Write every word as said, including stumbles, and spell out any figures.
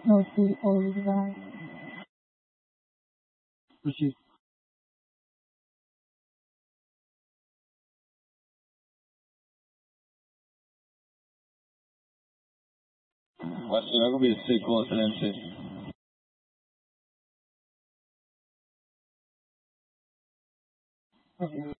Mostly Oliva. Proceed. What's it going to be a sequel to M C? Okay.